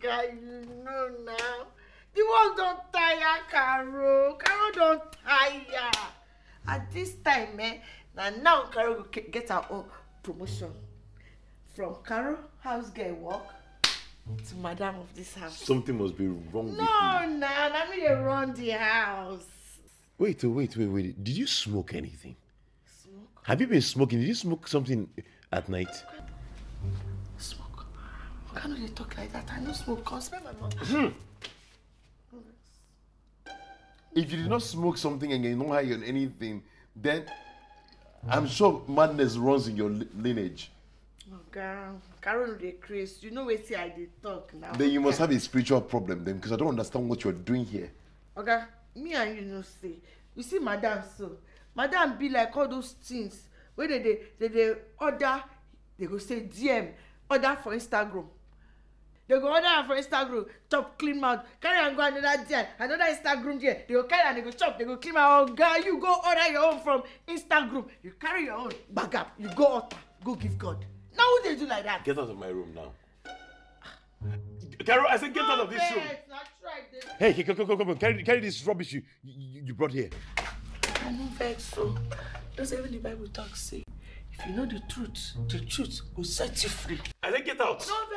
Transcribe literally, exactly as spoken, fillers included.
guy, you know now. The work don't tire, Carol. Carol don't tire. At this time, eh, now, now Carol will get her own promotion. From Carol, house girl work, to madam of this house. Something must be wrong with you. No, nah, I mean they run the house. Wait, wait, wait, wait. Did you smoke anything? Smoke? Have you been smoking? Did you smoke something at night? Smoke? Why can't they talk like that? I don't smoke. Come smell my mouth. If you did not smoke something and you're not high on anything, then I'm sure madness runs in your lineage. Oh, girl. Carol, they crazy. You know where see I did talk now. Then you must have a spiritual problem then, because I don't understand what you're doing here. Okay, me and you know say, you see madam so, madam be like all those things where they they they, they order, they go say D M, order for Instagram. They go order for Instagram, chop clean mouth, carry and go another D M, another Instagram there. They go carry and they go chop, they go clean mouth. Oh girl, you go order your own from Instagram. You carry your own, bag up, you go altar, go give God. Now who they do like that? Get out of my room now. Carol, I said get out of this room. Hey, come, come, come, come, carry, carry this rubbish you, you, you brought here. I know vex so. Does even the Bible talk say, if you know the truth, the truth will set you free. I said get out. No